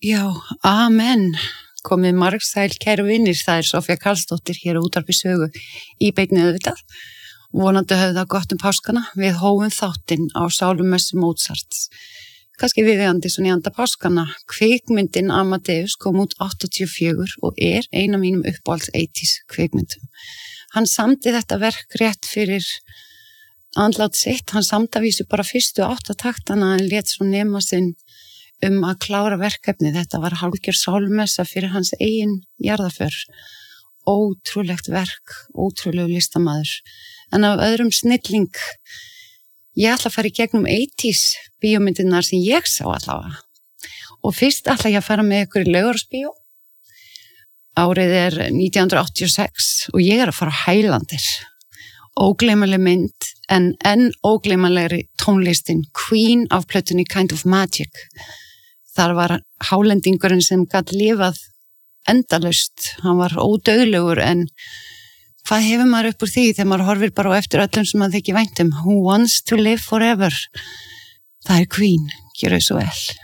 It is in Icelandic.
Já, amen. Komið margsæl, kæru vinir, það Sofía Karlsdóttir hér á Útvarpi Sögu í beinni auðvitað. Vonandi höfðu það gott páskana. Við hófum þáttinn á sálumessu Mozarts. Kannski viðeigandi svona í anda páskana. Kvikmyndin Amadeus kom út 84 og ein af mínum uppáhalds 80s kvikmyndum. Hann samdi þetta verk rétt fyrir andlát sitt. Hann samdi að vísu bara fyrstu 8 taktana en lét svo nema sinn að klára verkefni. Þetta var hálfgerð sálmessa fyrir hans eigin jarðarför. Ótrúlegt verk, ótrúlegu listamaður. En af öðrum snilling, ég ætla að fara í gegnum 80s bíómyndirnar sem ég sá allavega. Og fyrst ætla ég að fara með ykkur í Laugarársbíó. Árið 1986 og ég að fara á Highlander. Ógleymanleg mynd, en enn ógleymanlegri tónlistin Queen af plötunni Kind of Magic. Þar var hálendingurinn sem gat lifað endalaust. Hann var ódauðlegur, en hvað hefur maður upp úr því þegar maður horfir bara á eftir öllum sem maður þykir vænt Who wants to live forever? Það Queen, gjörðu svo vel.